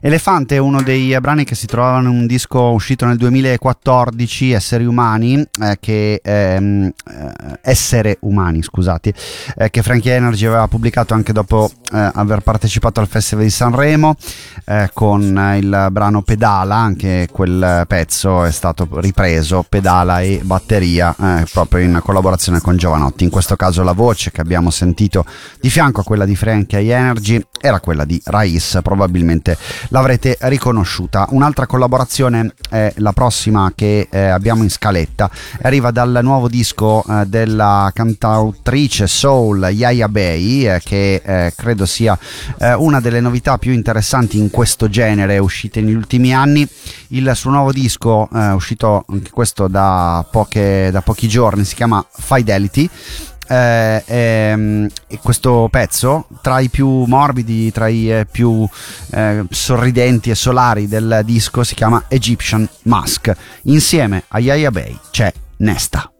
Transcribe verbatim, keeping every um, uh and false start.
Elefante è uno dei brani che si trovavano in un disco uscito nel duemilaquattordici, Esseri Umani, eh, che ehm, eh, Essere Umani, scusate, eh, che Frankie Energy aveva pubblicato anche dopo eh, aver partecipato al Festival di Sanremo, eh, con il brano Pedala. Anche quel pezzo è stato ripreso, pedala e batteria, eh, proprio in collaborazione con Giovanotti. In questo caso la voce che abbiamo sentito di fianco a quella di Frankie Energy era quella di Raiz, probabilmente l'avrete riconosciuta. Un'altra collaborazione è la prossima che eh, abbiamo in scaletta, arriva dal nuovo disco eh, della cantautrice soul Yaya Bay, eh, che eh, credo sia eh, una delle novità più interessanti in questo genere uscite negli ultimi anni. Il suo nuovo disco, eh, uscito anche questo da, poche, da pochi giorni, si chiama Fidelity. Eh, ehm, e questo pezzo, tra i più morbidi, tra i eh, più eh, sorridenti e solari del disco, si chiama Egyptian Mask. Insieme a Yaya Bay c'è Nesta.